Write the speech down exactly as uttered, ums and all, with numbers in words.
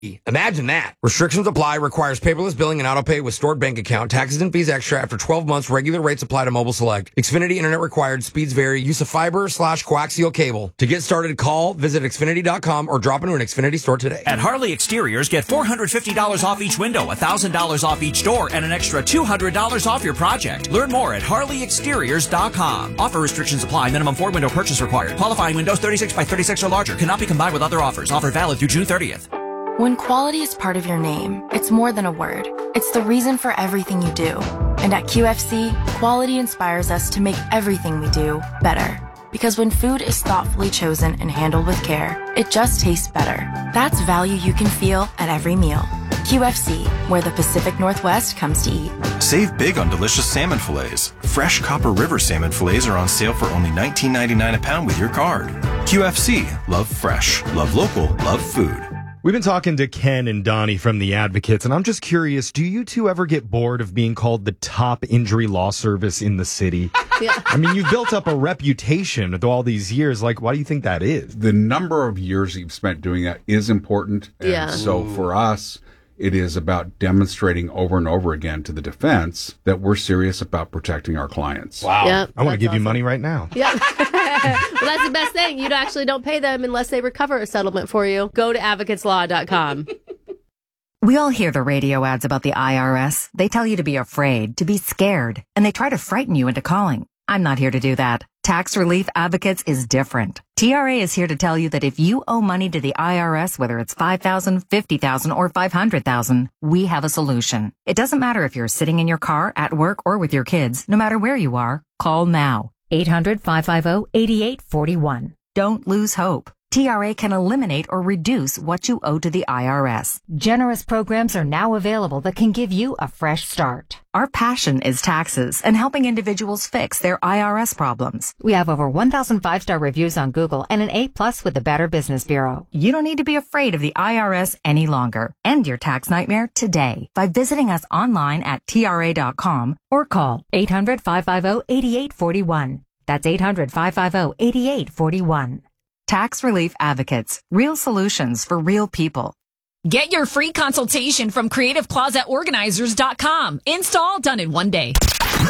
Imagine that. Restrictions apply, requires paperless billing and auto pay with stored bank account, taxes and fees extra after twelve months, regular rates apply to Mobile Select. Xfinity internet required, speeds vary, use of fiber slash coaxial cable. To get started, call, visit Xfinity dot com or drop into an Xfinity store today. At Harley Exteriors, get four hundred fifty dollars off each window, one thousand dollars off each door, and an extra two hundred dollars off your project. Learn more at Harley Exteriors dot com. Offer restrictions apply. Minimum four window purchase required. Qualifying windows thirty-six by thirty-six or larger. Cannot be combined with other offers. Offer valid through June thirtieth. When quality is part of your name, it's more than a word. It's the reason for everything you do. And at Q F C, quality inspires us to make everything we do better. Because when food is thoughtfully chosen and handled with care, it just tastes better. That's value you can feel at every meal. Q F C, where the Pacific Northwest comes to eat. Save big on delicious salmon fillets. Fresh Copper River salmon fillets are on sale for only nineteen ninety-nine a pound with your card. Q F C, love fresh, love local, love food. We've been talking to Ken and Donnie from the Advocates, and I'm just curious, do you two ever get bored of being called the top injury law service in the city? Yeah. I mean, you've built up a reputation with all these years. Like, why do you think that is? The number of years you've spent doing that is important. And yeah. so for us, it is about demonstrating over and over again to the defense that we're serious about protecting our clients. Wow. Yep, I want to give awesome. you money right now. Yeah. Well, that's the best thing. You actually don't pay them unless they recover a settlement for you. Go to advocates law dot com. We all hear the radio ads about the I R S. They tell you to be afraid, to be scared, and they try to frighten you into calling. I'm not here to do that. Tax Relief Advocates is different. T R A is here to tell you that if you owe money to the I R S, whether it's five thousand dollars, fifty thousand dollars, or five hundred thousand dollars, we have a solution. It doesn't matter if you're sitting in your car, at work, or with your kids. No matter where you are, call now. eight hundred, five five zero, eight eight four one. Don't lose hope. T R A can eliminate or reduce what you owe to the I R S. Generous programs are now available that can give you a fresh start. Our passion is taxes and helping individuals fix their I R S problems. We have over one thousand five-star reviews on Google and an A plus with the Better Business Bureau. You don't need to be afraid of the I R S any longer. End your tax nightmare today by visiting us online at T R A dot com or call eight hundred, five five zero, eight eight four one. That's eight hundred, five five zero, eight eight four one. Tax Relief Advocates. Real solutions for real people. Get your free consultation from creative closet organizers dot com. Install done in one day.